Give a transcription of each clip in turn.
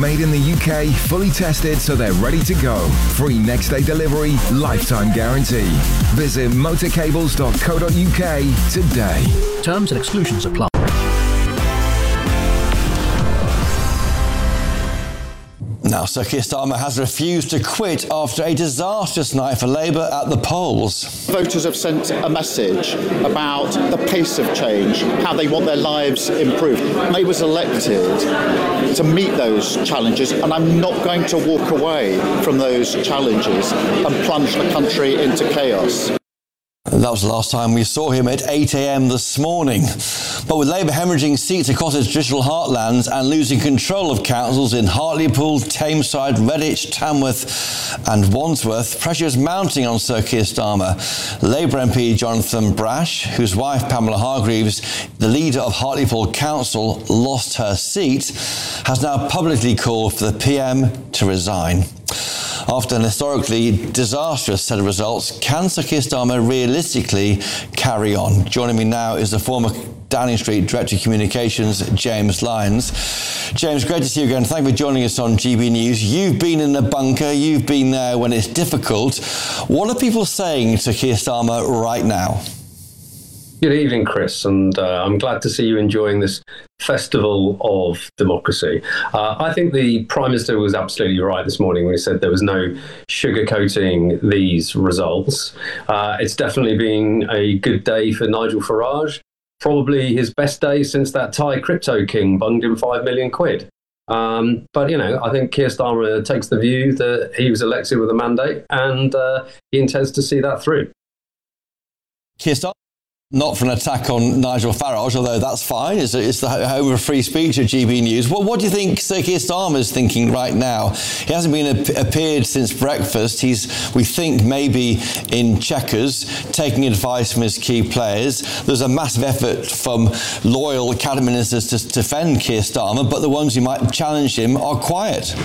Made in the UK, fully tested so they're ready to go. Free next day delivery, lifetime guarantee. Visit motorcables.co.uk today. Terms and exclusions apply. Now, Sir Keir Starmer has refused to quit after a disastrous night for Labour at the polls. Voters have sent a message about the pace of change, how they want their lives improved. Labour was elected to meet those challenges, and I'm not going to walk away from those challenges and plunge the country into chaos. That was the last time we saw him at 8 a.m. this morning. But with Labour hemorrhaging seats across its traditional heartlands and losing control of councils in Hartlepool, Tameside, Redditch, Tamworth and Wandsworth, pressure is mounting on Sir Keir Starmer. Labour MP Jonathan Brash, whose wife Pamela Hargreaves, the leader of Hartlepool Council, lost her seat, has now publicly called for the PM to resign. After an historically disastrous set of results, can Sir Keir Starmer realistically carry on? Joining me now is the former Downing Street Director of Communications, James Lyons. James, great to see you again. Thank you for joining us on GB News. You've been in the bunker. You've been there when it's difficult. What are people saying to Keir Starmer right now? Good evening, Chris, and I'm glad to see you enjoying this festival of democracy. I think the Prime Minister was absolutely right this morning when he said there was no sugarcoating these results. It's definitely been a good day for Nigel Farage, probably his best day since that Thai crypto king bunged him £5 million. But, you know, I think Keir Starmer takes the view that he was elected with a mandate and he intends to see that through. Keir Starmer? Not for an attack on Nigel Farage, although that's fine. It's the home of free speech at GB News. What do you think Sir Keir Starmer is thinking right now? He hasn't appeared since breakfast. He's, we think, maybe in Chequers, taking advice from his key players. There's a massive effort from loyal cabinet ministers to defend Keir Starmer, but the ones who might challenge him are quiet.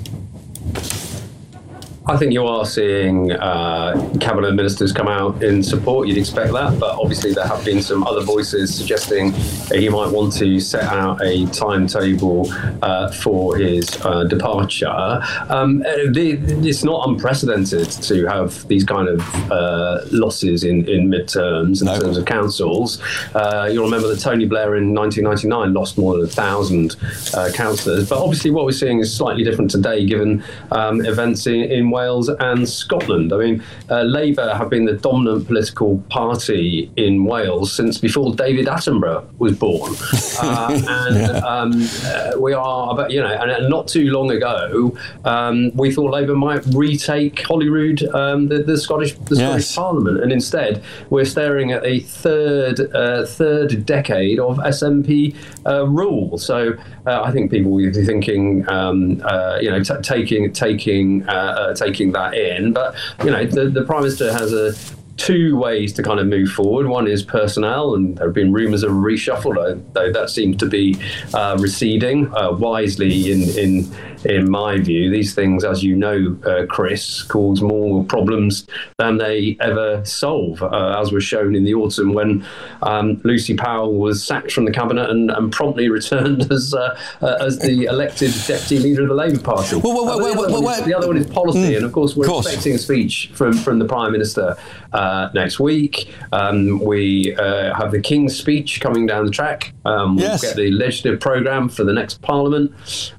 I think you are seeing cabinet ministers come out in support. You'd expect that, but obviously there have been some other voices suggesting that he might want to set out a timetable for his departure. It's not unprecedented to have these kind of losses in midterms in terms of councils. You'll remember that Tony Blair in 1999 lost more than 1,000 councillors. But obviously what we're seeing is slightly different today, given events in Wales and Scotland. I mean, Labour have been the dominant political party in Wales since before David Attenborough was born. We are, and not too long ago, we thought Labour might retake Holyrood, the Scottish Parliament, and instead we're staring at a third decade of SNP rule. So I think people will be thinking, taking that in. But, the Prime Minister has two ways to kind of move forward. One is personnel, and there have been rumours of a reshuffle, though that seems to be receding wisely in my view. These things, as you know, Chris, cause more problems than they ever solve, as was shown in the autumn when Lucy Powell was sacked from the cabinet and promptly returned as the elected deputy leader of the Labour Party. The other one is policy, and of course we're expecting a speech from the Prime Minister next week. We have the King's speech coming down the track. We'll get the legislative programme for the next Parliament.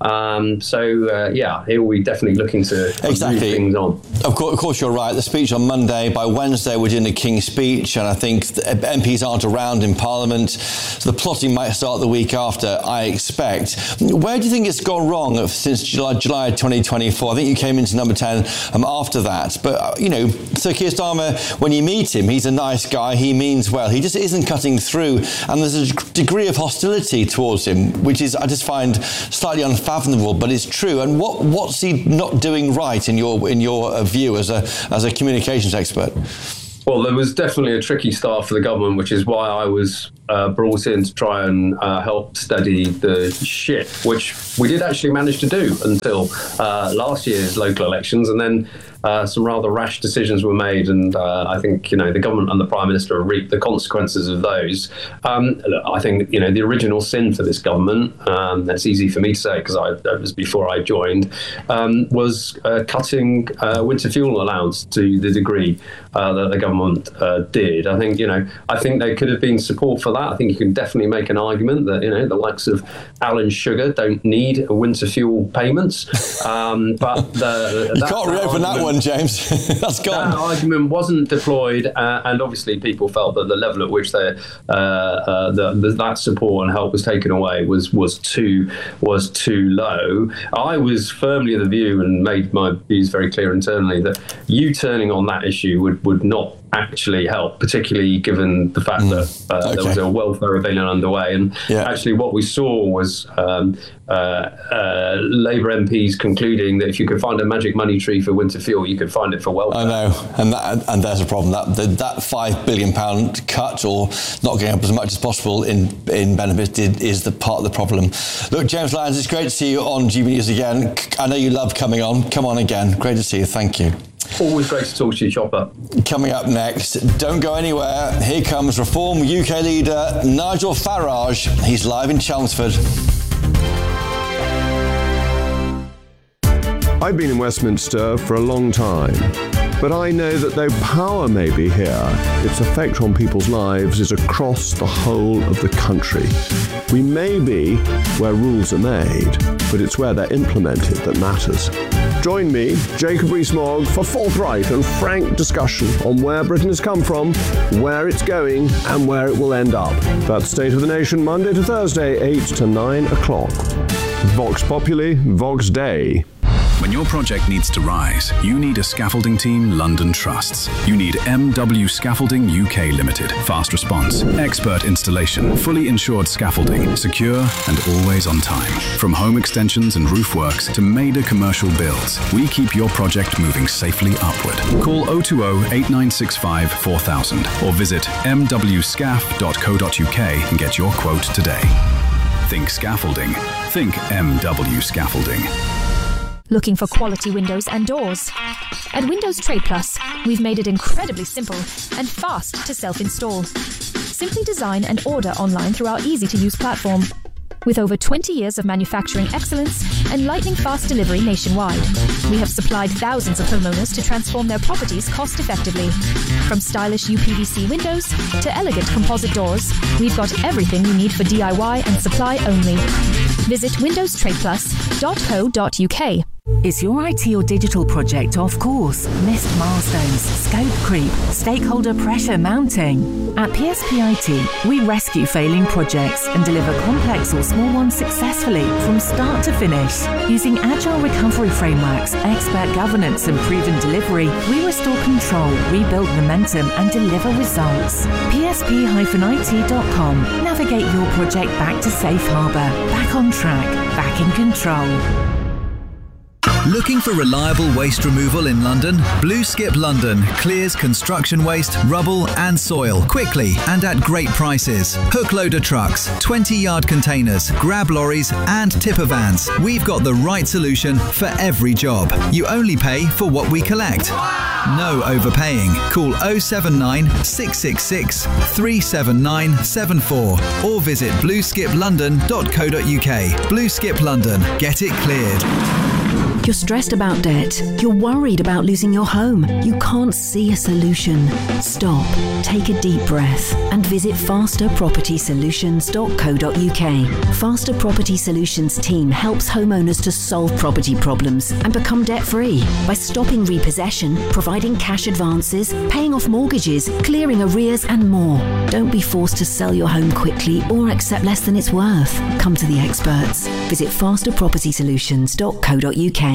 Here we're definitely looking to move things on. Of course, you're right. The speech on Monday, by Wednesday, we're doing the King's speech, and I think MPs aren't around in Parliament, so the plotting might start the week after, I expect. Where do you think it's gone wrong since July 2024? I think you came into number 10 after that. But, Sir Keir Starmer, when you meet him, he's a nice guy, he means well. He just isn't cutting through, and there's a degree of hostility towards him, which is, I just find, slightly unfathomable, but it's true. And what's he not doing right in your view as a communications expert? Well, there was definitely a tricky start for the government, which is why I was brought in to try and help steady the ship, which we did actually manage to do until last year's local elections, and then some rather rash decisions were made, and I think the government and the Prime Minister reaped the consequences of those. Look, I think the original sin for this government, that's easy for me to say because that was before I joined, was cutting winter fuel allowance to the degree that the government did. I think there could have been support for that. I think you can definitely make an argument that the likes of Alan Sugar don't need winter fuel payments, but you can't reopen that one, James. That's gone. That argument wasn't deployed, and obviously people felt that the level at which that support and help was taken away was too low. I was firmly of the view and made my views very clear internally that U-turning on that issue would not actually help, particularly given the fact that there was a welfare rebellion underway. And actually what we saw was Labour MPs concluding that if you could find a magic money tree for winter fuel, you could find it for welfare. I know, and there's a problem. That £5 billion cut, or not getting up as much as possible in benefits, is the part of the problem. Look, James Lyons, it's great to see you on GB News again. I know you love coming on. Come on again. Great to see you. Thank you. Always great to talk to you, Chopper. Coming up next, don't go anywhere. Here comes Reform UK leader Nigel Farage. He's live in Chelmsford. I've been in Westminster for a long time, but I know that though power may be here, its effect on people's lives is across the whole of the country. We may be where rules are made, but it's where they're implemented that matters. Join me, Jacob Rees-Mogg, for forthright and frank discussion on where Britain has come from, where it's going, and where it will end up. That's State of the Nation, Monday to Thursday, 8 to 9 o'clock. Vox Populi, Vox Dei. When your project needs to rise, you need a scaffolding team London trusts. You need MW Scaffolding UK Limited. Fast response, expert installation, fully insured scaffolding, secure and always on time. From home extensions and roof works to major commercial builds, we keep your project moving safely upward. Call 020-8965 4000 or visit mwscaf.co.uk and get your quote today. Think scaffolding. Think MW Scaffolding. Looking for quality windows and doors? At Windows Trade Plus, we've made it incredibly simple and fast to self-install. Simply design and order online through our easy-to-use platform. With over 20 years of manufacturing excellence and lightning-fast delivery nationwide, we have supplied thousands of homeowners to transform their properties cost-effectively. From stylish UPVC windows to elegant composite doors, we've got everything you need for DIY and supply only. Visit windowstradeplus.co.uk. Is your IT or digital project off course? Missed milestones, scope creep, stakeholder pressure mounting? At PSPIT, we rescue failing projects and deliver complex or small ones successfully from start to finish. Using agile recovery frameworks, expert governance and proven delivery, we restore control, rebuild momentum and deliver results. PSP-IT.com. Navigate your project back to safe harbour, back on track, back in control. Looking for reliable waste removal in London? Blue Skip London clears construction waste, rubble and soil quickly and at great prices. Hook loader trucks, 20-yard containers, grab lorries and tipper vans. We've got the right solution for every job. You only pay for what we collect. No overpaying. Call 079 666 37974 or visit blueskiplondon.co.uk. Blue Skip London. Get it cleared. You're stressed about debt. You're worried about losing your home. You can't see a solution. Stop, take a deep breath and visit fasterpropertysolutions.co.uk. Faster Property Solutions team helps homeowners to solve property problems and become debt-free by stopping repossession, providing cash advances, paying off mortgages, clearing arrears and more. Don't be forced to sell your home quickly or accept less than it's worth. Come to the experts. Visit fasterpropertysolutions.co.uk.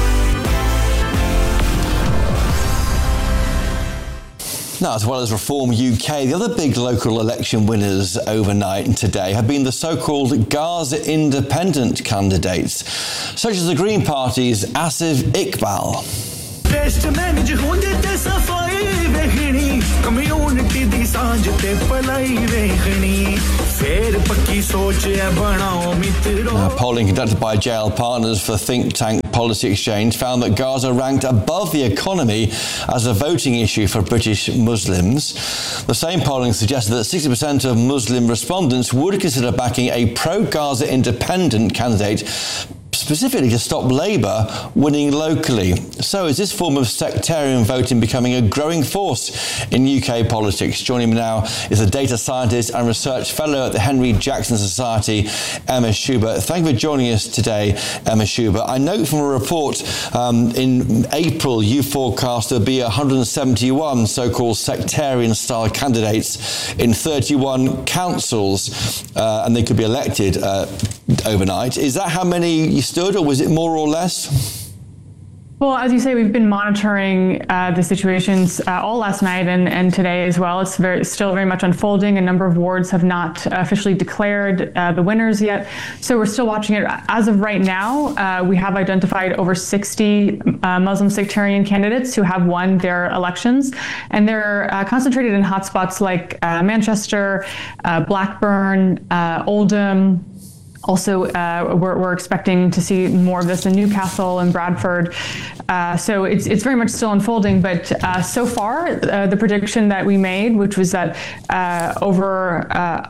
Now, as well as Reform UK, the other big local election winners overnight and today have been the so-called Gaza independent candidates, such as the Green Party's Asif Iqbal. Test manage होंदे ते सफाई वेखनी community दी सांझ ते भलाई वेखनी फेर पक्की सोच है बनाओ मित्रो. Polling conducted by JL Partners for think tank Policy Exchange found that Gaza ranked above the economy as a voting issue for British Muslims. The same polling suggested that 60% of Muslim respondents would consider backing a pro-Gaza independent candidate, specifically to stop Labour winning locally. So is this form of sectarian voting becoming a growing force in UK politics? Joining me now is a data scientist and research fellow at the Henry Jackson Society, Emma Schubert. Thank you for joining us today, Emma Schubert. I note from a report in April you forecast there'll be 171 so-called sectarian-style candidates in 31 councils, and they could be elected overnight. Is that how many you stood, or was it more or less? Well, as you say, we've been monitoring the situations all last night and today as well. It's still very much unfolding. A number of wards have not officially declared the winners yet. So we're still watching it. As of right now, we have identified over 60 Muslim sectarian candidates who have won their elections. And they're concentrated in hotspots like Manchester, Blackburn, Oldham. Also, we're expecting to see more of this in Newcastle and Bradford. So it's very much still unfolding. But so far, the prediction that we made, which was that over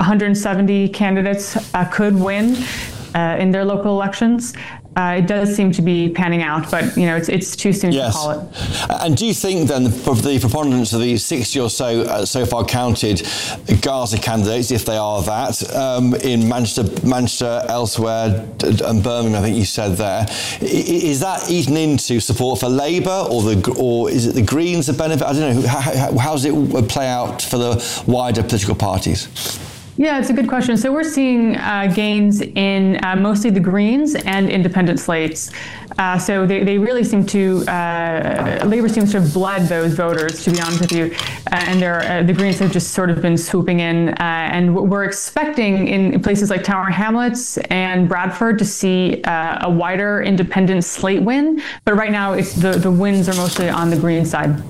170 candidates could win in their local elections, it does seem to be panning out, but it's too soon to call it. And do you think then the preponderance of these 60 or so far counted Gaza candidates, if they are that, in Manchester, elsewhere, and Birmingham, I think you said there, is that eaten into support for Labour, or is it the Greens that benefit? I don't know. How does it play out for the wider political parties? Yeah, it's a good question. So we're seeing gains in mostly the Greens and independent slates. So they really seem to, Labour seems to have bled those voters, to be honest with you. And the Greens have just sort of been swooping in. And we're expecting in places like Tower Hamlets and Bradford to see a wider independent slate win. But right now, the wins are mostly on the Green side.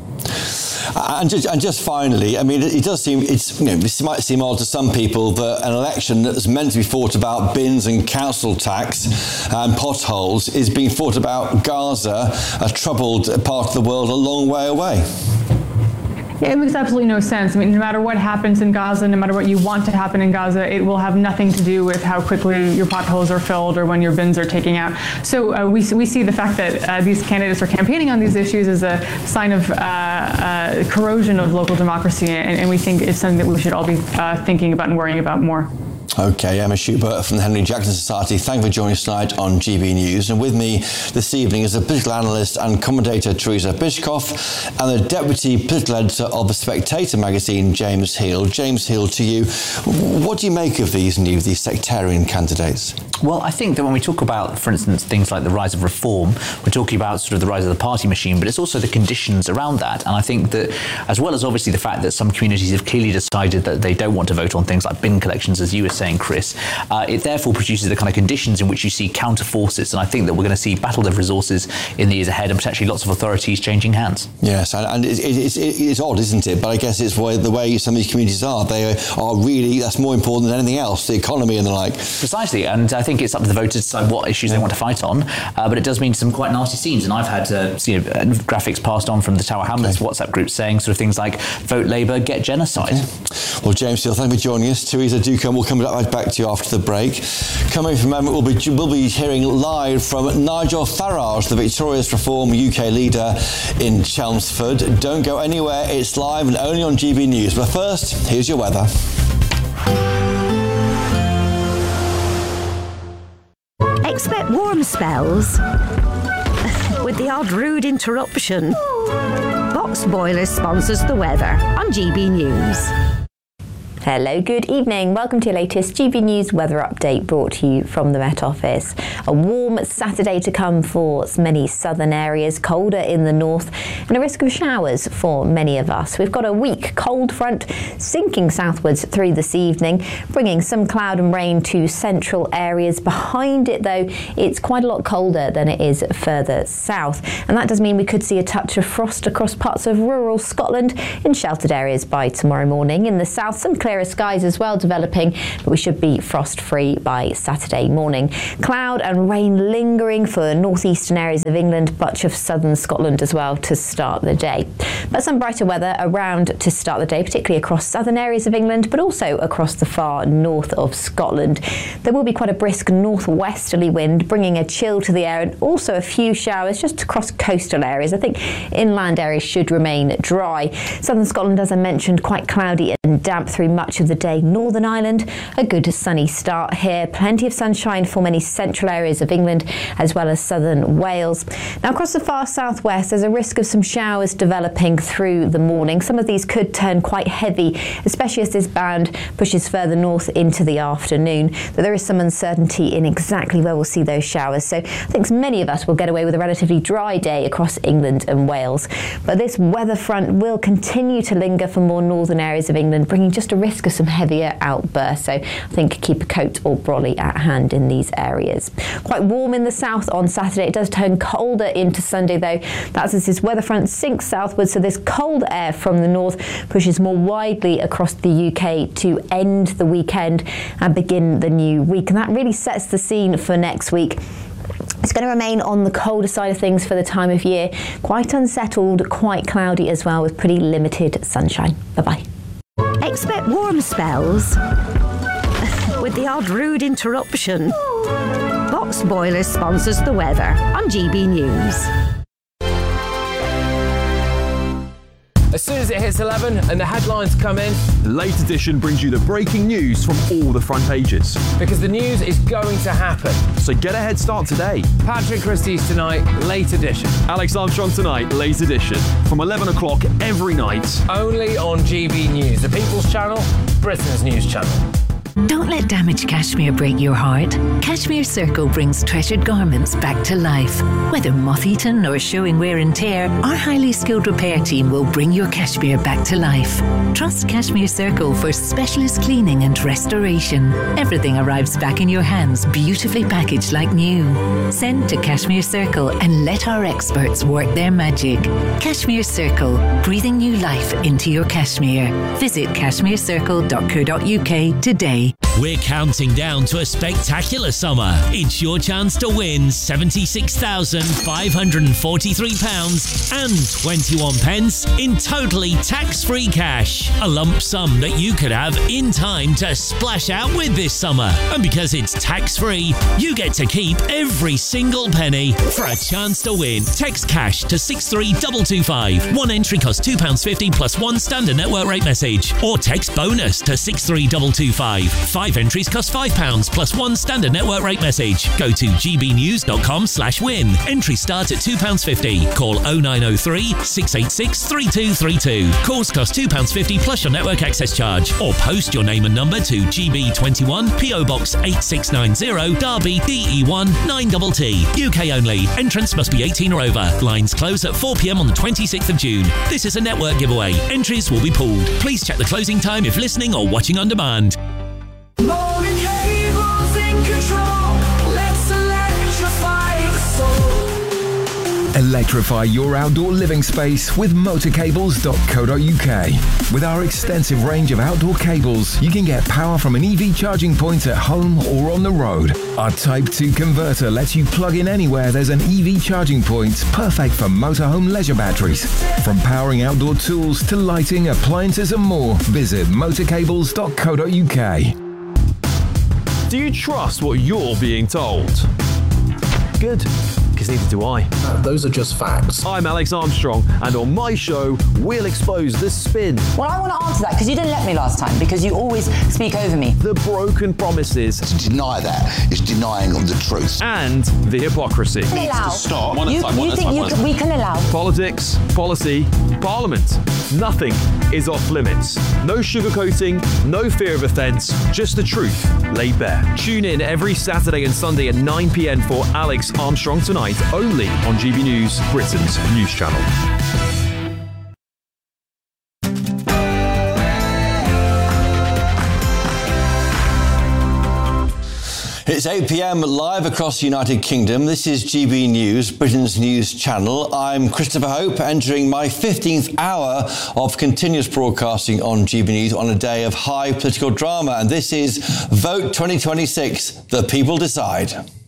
And just finally, I mean, it does seem this might seem odd to some people that an election that's meant to be fought about bins and council tax and potholes is being fought about Gaza, a troubled part of the world a long way away. Yeah, it makes absolutely no sense. I mean, no matter what happens in Gaza, no matter what you want to happen in Gaza, it will have nothing to do with how quickly your potholes are filled or when your bins are taken out. So we see the fact that these candidates are campaigning on these issues as a sign of corrosion of local democracy, and we think it's something that we should all be thinking about and worrying about more. Okay, Emma Schubert from the Henry Jackson Society, thank you for joining us tonight on GB News. And with me this evening is the political analyst and commentator Teresa Bishkoff and the deputy political editor of The Spectator magazine, James Heal. James Heal, to you, what do you make of these sectarian candidates? Well, I think that when we talk about, for instance, things like the rise of reform, we're talking about sort of the rise of the party machine, but it's also the conditions around that. And I think that, as well as obviously the fact that some communities have clearly decided that they don't want to vote on things like bin collections, as you were saying, Chris, it therefore produces the kind of conditions in which you see counter forces. And I think that we're going to see battles of resources in the years ahead and potentially lots of authorities changing hands. Yes, and it's odd, isn't it? But I guess it's the way some of these communities are. They are really, that's more important than anything else, the economy and the like. Precisely, and I think it's up to the voters to decide what issues they want to fight on. But it does mean some quite nasty scenes. And I've had graphics passed on from the Tower Hamlets WhatsApp group saying sort of things like, vote Labour, get genocide. Okay. Well, James Steele, thank you for joining us. Teresa, do come. We'll come back to you after the break. Coming up in a moment, we'll be hearing live from Nigel Farage, the victorious Reform UK leader in Chelmsford. Don't go anywhere. It's live and only on GB News. But first, here's your weather. Expect warm spells with the odd rude interruption. Box Boilers sponsors the weather on GB News. Hello, good evening. Welcome to your latest GB News weather update brought to you from the Met Office. A warm Saturday to come for many southern areas, colder in the north and a risk of showers for many of us. We've got a weak cold front sinking southwards through this evening, bringing some cloud and rain to central areas. Behind it though, it's quite a lot colder than it is further south, and that does mean we could see a touch of frost across parts of rural Scotland in sheltered areas by tomorrow morning. In the south, some clearer skies as well developing, but we should be frost-free by Saturday morning. Cloud and rain lingering for northeastern areas of England, much of southern Scotland as well to start the day. But some brighter weather around to start the day, particularly across southern areas of England, but also across the far north of Scotland. There will be quite a brisk northwesterly wind, bringing a chill to the air, and also a few showers just across coastal areas. I think inland areas should remain dry. Southern Scotland, as I mentioned, quite cloudy and damp through much of the day. Northern Ireland, a good sunny start here. Plenty of sunshine for many central areas of England as well as southern Wales. Now across the far southwest, there's a risk of some showers developing through the morning. Some of these could turn quite heavy, especially as this band pushes further north into the afternoon. But there is some uncertainty in exactly where we'll see those showers. So I think many of us will get away with a relatively dry day across England and Wales. But this weather front will continue to linger for more northern areas of England, bringing just a risk of some heavier outbursts. So I think keep a coat or brolly at hand in these areas. Quite warm in the south on Saturday. It does turn colder into Sunday though. That's as this weather front sinks southwards, so this cold air from the north pushes more widely across the UK to end the weekend and begin the new week. And that really sets the scene for next week. It's going to remain on the colder side of things for the time of year. Quite unsettled, quite cloudy as well, with pretty limited sunshine. Bye-bye. Expect warm spells with the odd rude interruption. Box Boiler sponsors the weather on GB News. As soon as it hits 11 and the headlines come in, the Late Edition brings you the breaking news from all the front pages. Because the news is going to happen. So get a head start today. Patrick Christie's tonight, Late Edition. Alex Armstrong tonight, Late Edition. From 11 o'clock every night. Only on GB News, the People's Channel, Britain's news channel. Don't let damaged cashmere break your heart. Cashmere Circle brings treasured garments back to life. Whether moth-eaten or showing wear and tear, our highly skilled repair team will bring your cashmere back to life. Trust Cashmere Circle for specialist cleaning and restoration. Everything arrives back in your hands, beautifully packaged like new. Send to Cashmere Circle and let our experts work their magic. Cashmere Circle, breathing new life into your cashmere. Visit cashmerecircle.co.uk today. We're counting down to a spectacular summer. It's your chance to win £76,543 and 21 pence in totally tax-free cash. A lump sum that you could have in time to splash out with this summer. And because it's tax-free, you get to keep every single penny. For a chance to win, text cash to 63225. One entry costs £2.50 plus one standard network rate message. Or text bonus to 63225. 5 entries cost £5 plus one standard network rate message. Go to gbnews.com/win. Entries start at £2.50. Call 0903 686 3232. Calls cost £2.50 plus your network access charge. Or post your name and number to GB21 PO Box 8690 Derby DE1 9TT. UK only. Entrance must be 18 or over. Lines close at 4 p.m. on the 26th of June. This is a network giveaway. Entries will be pooled. Please check the closing time if listening or watching on demand. Morning cables in control. Let's electrify the soul. Electrify your outdoor living space with motorcables.co.uk. With our extensive range of outdoor cables, you can get power from an EV charging point at home or on the road. Our Type 2 converter lets you plug in anywhere there's an EV charging point, perfect for motorhome leisure batteries. From powering outdoor tools to lighting, appliances and more, visit motorcables.co.uk. Do you trust what you're being told? Good. because neither do I. Those are just facts. I'm Alex Armstrong, and on my show, we'll expose the spin. Well, I want to answer that because you didn't let me last time, because you always speak over me. The broken promises. To deny that is denying the truth. And the hypocrisy. Needs to stop. You think we can allow? Politics, policy, parliament. Nothing is off limits. No sugarcoating, no fear of offence, just the truth laid bare. Tune in every Saturday and Sunday at 9 p.m. for Alex Armstrong Tonight, only on GB News, Britain's news channel. It's 8 p.m. live across the United Kingdom. This is GB News, Britain's news channel. I'm Christopher Hope, entering my 15th hour of continuous broadcasting on GB News on a day of high political drama. And this is Vote 2026, The People Decide.